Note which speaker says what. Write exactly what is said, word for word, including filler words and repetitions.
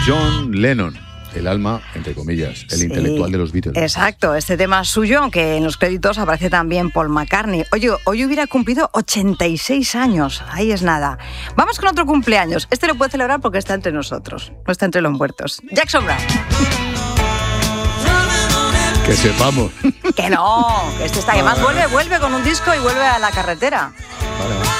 Speaker 1: John Lennon. El alma, entre comillas, el sí, intelectual de los Beatles.
Speaker 2: Exacto, este tema es suyo, aunque en los créditos aparece también Paul McCartney. Oye, hoy hubiera cumplido ochenta y seis años, ahí es nada. Vamos con otro cumpleaños. Este lo puede celebrar porque está entre nosotros, no está entre los muertos. Jackson Browne.
Speaker 1: Que sepamos.
Speaker 2: Que no, que este está, además vuelve, vuelve con un disco y vuelve a la carretera.
Speaker 1: Vale, vale.